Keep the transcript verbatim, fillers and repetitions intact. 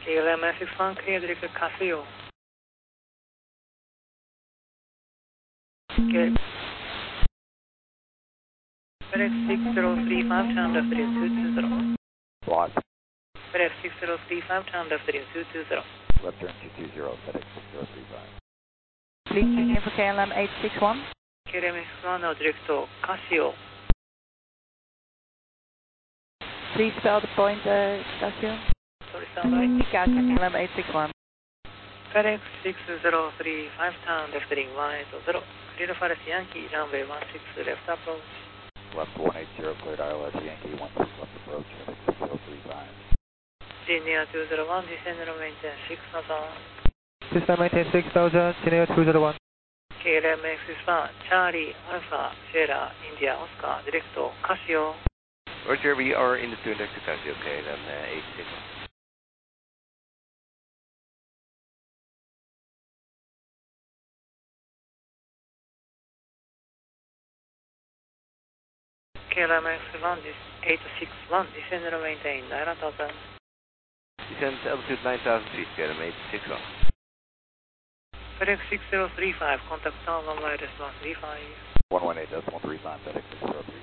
K L M six one, clear direct Casio. Okay. FedEx six zero three five, turn left three two two zero. Block. FedEx six zero three five, turn left three two two zero. Left turn two two zero, FedEx six zero three five. Please check in for K L M eight six one. K L M six one, now direct Casio. Please spell the point, uh, Casio. Sorry, stand by. Casio, K L M eight six one. FedEx six zero three five, turn left three one eight zero. Clear for Yankee, runway one six left approach. Left one eight zero, cleared I L S Yankee one six left approach, FedEx six zero three five. Senior two zero one, descend and maintain six thousand. Descend maintain six thousand, Senior two zero one. K L M six one, Charlie, Alpha, Sierra, India, Oscar, direct Casio. Roger, we are in the turn direct to Casio, K L M eight six one. K L M six one, eight six one, descend and maintain nine thousand. Descend altitude nine thousand feet, K L M eight six one. FedEx six zero three five, contact town one wireless one three five. one one eight decimal three five, FedEx six zero three five.